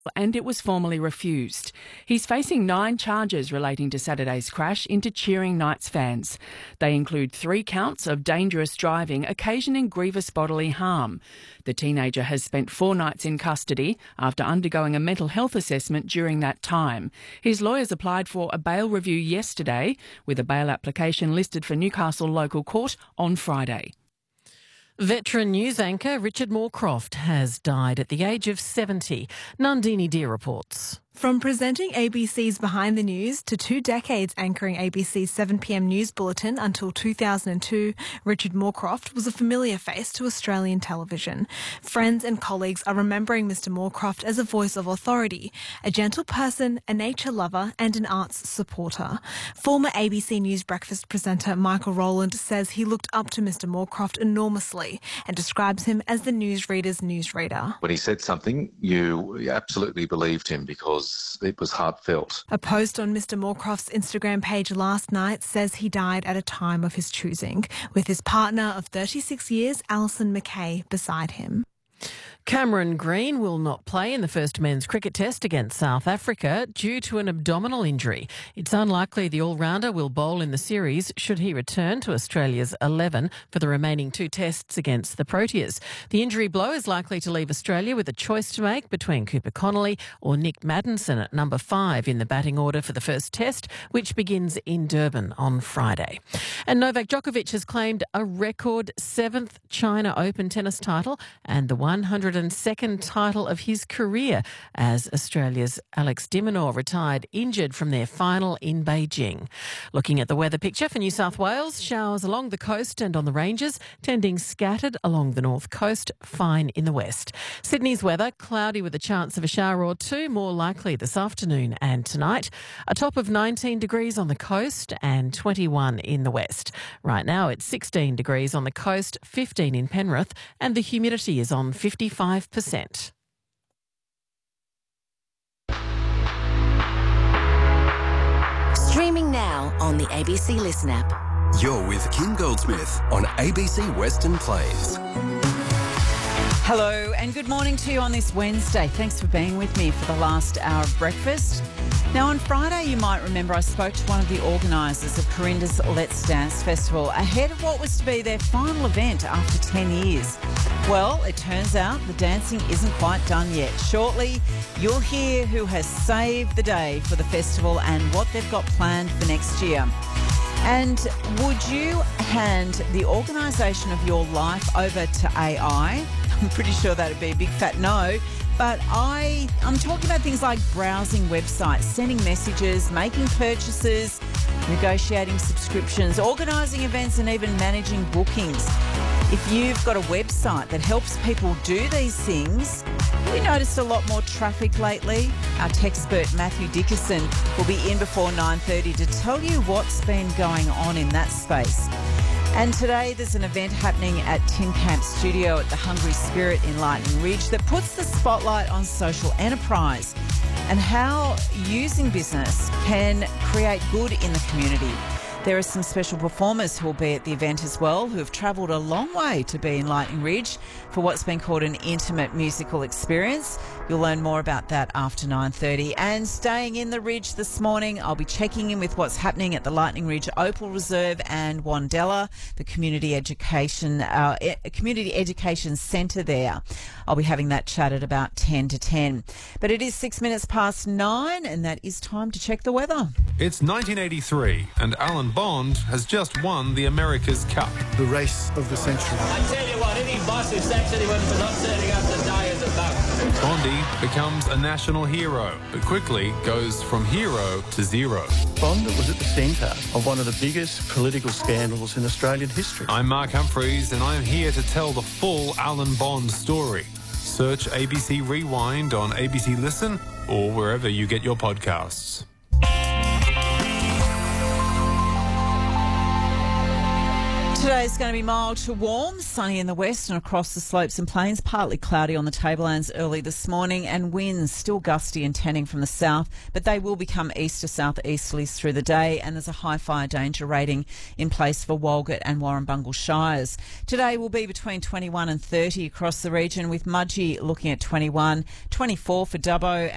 and it was formally refused. He's facing 9 charges relating to Saturday's crash into cheering Knights fans. They include 3 counts of dangerous driving occasioning grievous bodily harm. The teenager has spent 4 nights in custody after undergoing a mental health assessment during that time. His lawyers applied for a bail review yesterday, with a bail application listed for Newcastle Local Court on Friday. Veteran news anchor Richard Moorcroft has died at the age of 70. Nandini Deer reports. From presenting ABC's Behind the News to 2 decades anchoring ABC's 7pm news bulletin until 2002, Richard Moorcroft was a familiar face to Australian television. Friends and colleagues are remembering Mr Moorcroft as a voice of authority, a gentle person, a nature lover and an arts supporter. Former ABC News Breakfast presenter Michael Rowland says he looked up to Mr Moorcroft enormously and describes him as the newsreader's newsreader. When he said something, you absolutely believed him because it was heartfelt. A post on Mr Moorcroft's Instagram page last night says he died at a time of his choosing, with his partner of 36 years, Alison McKay, beside him. Cameron Green will not play in the first men's cricket test against South Africa due to an abdominal injury. It's unlikely the all-rounder will bowl in the series should he return to Australia's 11 for the remaining 2 tests against the Proteas. The injury blow is likely to leave Australia with a choice to make between Cooper Connolly or Nick Maddinson at number 5 in the batting order for the first test, which begins in Durban on Friday. And Novak Djokovic has claimed a record 7th China Open tennis title and the 102nd title of his career as Australia's Alex de Minaur retired injured from their final in Beijing. Looking at the weather picture for New South Wales, showers along the coast and on the ranges, tending scattered along the north coast, fine in the west. Sydney's weather, cloudy with a chance of a shower or 2, more likely this afternoon and tonight. A top of 19 degrees on the coast and 21 in the west. Right now it's 16 degrees on the coast, 15 in Penrith, and the humidity is on 55%. Streaming now on the ABC Listen app. You're with Kim Goldsmith on ABC Western Plains. Hello and good morning to you on this Wednesday. Thanks for being with me for the last hour of breakfast. Now on Friday you might remember I spoke to one of the organisers of Corinda's Let's Dance Festival ahead of what was to be their final event after 10 years. Well, it turns out the dancing isn't quite done yet. Shortly you'll hear who has saved the day for the festival and what they've got planned for next year. And would you hand the organisation of your life over to AI? I'm pretty sure that'd be a big fat no. But I'm talking about things like browsing websites, sending messages, making purchases, negotiating subscriptions, organising events and even managing bookings. If you've got a website that helps people do these things, have you noticed a lot more traffic lately? Our tech expert Matthew Dickerson will be in before 9:30 to tell you what's been going on in that space. And today there's an event happening at Tin Camp Studio at the Hungry Spirit in Lightning Ridge that puts the spotlight on social enterprise and how using business can create good in the community. There are some special performers who will be at the event as well, who have travelled a long way to be in Lightning Ridge for what's been called an intimate musical experience. You'll learn more about that after 9:30. And staying in the Ridge this morning, I'll be checking in with what's happening at the Lightning Ridge Opal Reserve and Wandella, the community education centre there. I'll be having that chat at about 10 to 10. But it is 6 minutes past 9 and that is time to check the weather. It's 1983 and Alan Bond has just won the America's Cup. The race of the century. I tell you what, any boss who sacks anyone for not turning up to die is a bug. Bondi becomes a national hero, but quickly goes from hero to zero. Bond was at the centre of one of the biggest political scandals in Australian history. I'm Mark Humphreys and I'm here to tell the full Alan Bond story. Search ABC Rewind on ABC Listen or wherever you get your podcasts. Today's going to be mild to warm, sunny in the west and across the slopes and plains, partly cloudy on the tablelands early this morning, and winds still gusty and tending from the south, but they will become east to southeasterlies through the day, and there's a high fire danger rating in place for Walgett and Warrumbungle Shires. Today will be between 21 and 30 across the region, with Mudgee looking at 21, 24 for Dubbo